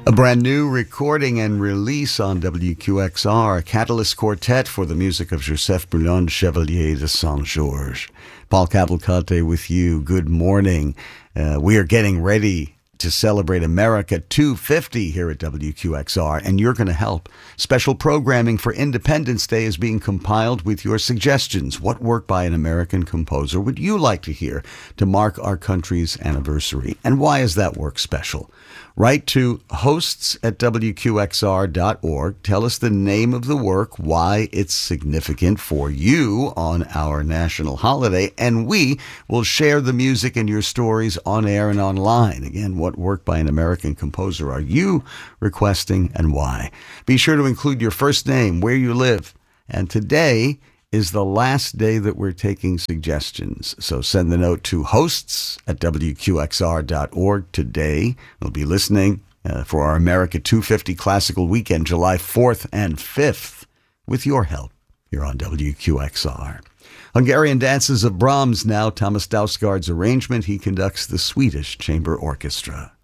A brand new recording and release on WQXR, Catalyst Quartet for the music of Joseph Boulogne Chevalier de Saint-Georges. Paul Cavalcante with you. Good morning. We are getting ready to celebrate America 250 here at WQXR, and you're going to help. Special programming for Independence Day is being compiled with your suggestions. What work by an American composer would you like to hear to mark our country's anniversary? And why is that work special? Write to hosts@WQXR.org. Tell us the name of the work, why it's significant for you on our national holiday, and we will share the music and your stories on air and online. Again, what work by an American composer are you requesting and why? Be sure to include your first name, where you live. And today is the last day that we're taking suggestions. So send the note to hosts@WQXR.org today. We'll be listening for our America 250 Classical Weekend, July 4th and 5th, with your help here on WQXR. Hungarian Dances of Brahms now, Thomas Dausgaard's arrangement. He conducts the Swedish Chamber Orchestra.